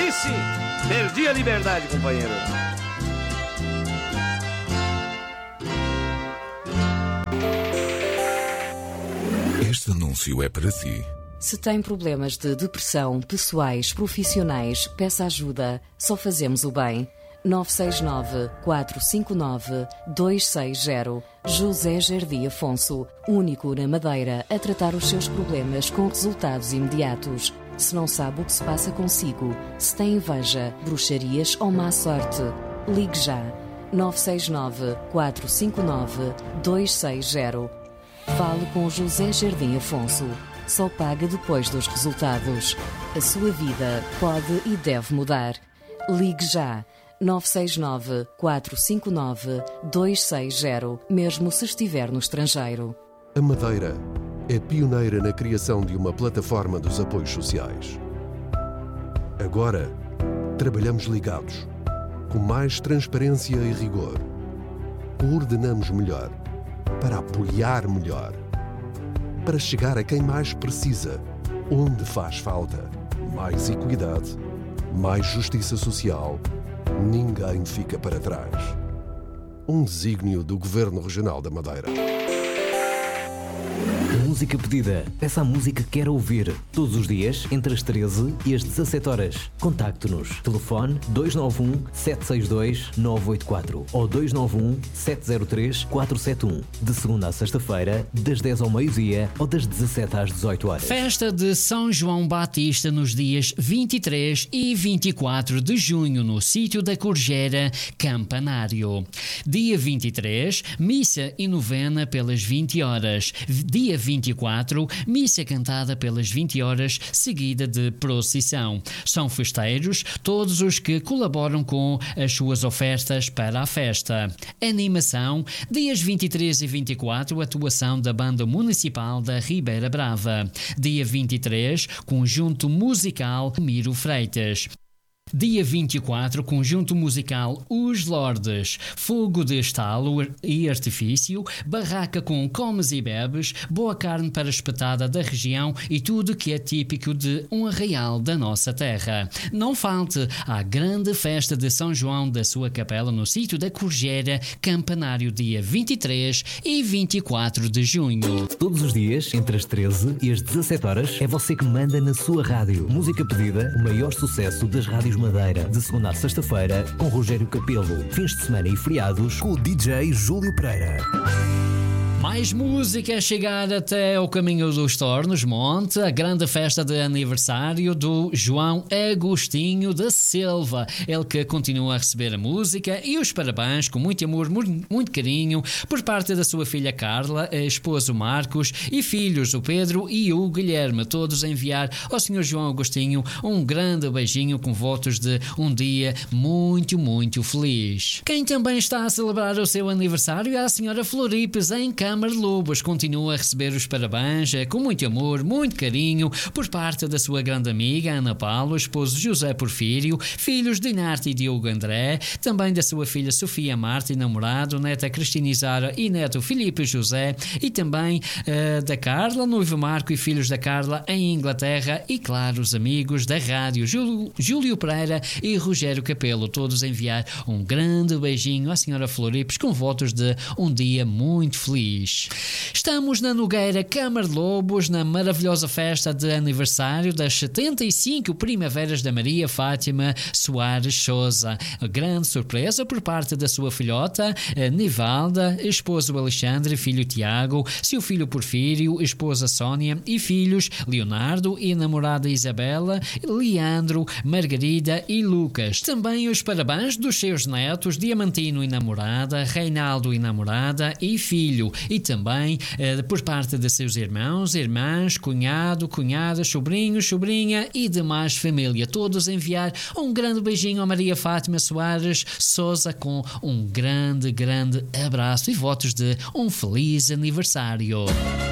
Alice, perdi a liberdade, companheiro. Este anúncio é para si. Se tem problemas de depressão, pessoais, profissionais, peça ajuda. Só fazemos o bem. 969-459-260. José Jardim Afonso, único na Madeira a tratar os seus problemas com resultados imediatos. Se não sabe o que se passa consigo, se tem inveja, bruxarias ou má sorte, ligue já. 969-459-260. Fale com José Jardim Afonso. Só paga depois dos resultados. A sua vida pode e deve mudar. Ligue já. 969-459-260, mesmo se estiver no estrangeiro. A Madeira é pioneira na criação de uma plataforma dos apoios sociais. Agora, trabalhamos ligados, com mais transparência e rigor. Coordenamos melhor, para apoiar melhor, para chegar a quem mais precisa, onde faz falta. Mais equidade, mais justiça social. Ninguém fica para trás. Um desígnio do Governo Regional da Madeira. Música pedida. Peça a música que quer ouvir. Todos os dias, entre as 13 e as 17 horas. Contacte-nos. Telefone 291-762-984 ou 291-703-471. De segunda a sexta-feira, das 10 ao meio-dia ou das 17 às 18 horas. Festa de São João Batista nos dias 23 e 24 de junho no sítio da Corjeira, Campanário. Dia 23, missa e novena pelas 20 horas. Dia 24, missa cantada pelas 20 horas, seguida de procissão. São festeiros todos os que colaboram com as suas ofertas para a festa. Animação, dias 23 e 24, atuação da Banda Municipal da Ribeira Brava. Dia 23, conjunto musical Miro Freitas. Dia 24, conjunto musical Os Lordes, fogo de estalo e artifício, barraca com comes e bebes, boa carne para espetada da região e tudo que é típico de um arraial da nossa terra. Não falte à grande festa de São João da sua capela no sítio da Corjeira, Campanário, dia 23 e 24 de junho. Todos os dias, entre as 13 e as 17 horas, é você que manda na sua rádio. Música pedida, o maior sucesso das rádios Madeira, de segunda a sexta-feira, com Rogério Capelo. Fins de semana e feriados, com o DJ Júlio Pereira. Mais música a chegar até ao caminho dos Tornos, Monte, a grande festa de aniversário do João Agostinho da Silva. Ele que continua a receber a música e os parabéns com muito amor, muito carinho, por parte da sua filha Carla, a esposa Marcos e filhos o Pedro e o Guilherme. Todos a enviar ao Sr. João Agostinho um grande beijinho com votos de um dia muito, muito feliz. Quem também está a celebrar o seu aniversário é a Sra. Floripes, em Câmara de Lobos. Continua a receber os parabéns com muito amor, muito carinho, por parte da sua grande amiga Ana Paulo, esposo José Porfírio, filhos Dinarte e Diogo André, também da sua filha Sofia Marta e namorado, neta Cristina Isara e neto Filipe José, e também da Carla, noivo Marco e filhos da Carla em Inglaterra, e claro, os amigos da rádio Júlio Pereira e Rogério Capelo, todos a enviar um grande beijinho à Sra. Floripes com votos de um dia muito feliz. Estamos na Nogueira, Câmara de Lobos, na maravilhosa festa de aniversário das 75 Primaveras da Maria Fátima Soares Souza. A grande surpresa por parte da sua filhota Nivalda, esposo Alexandre, filho Tiago, seu filho Porfírio, esposa Sónia e filhos Leonardo e namorada Isabela, Leandro, Margarida e Lucas. Também os parabéns dos seus netos Diamantino e namorada, Reinaldo e namorada e filho. E também por parte de seus irmãos, irmãs, cunhado, cunhadas, sobrinhos, sobrinha e demais família. Todos enviar um grande beijinho a Maria Fátima Soares Souza com um grande, grande abraço e votos de um feliz aniversário.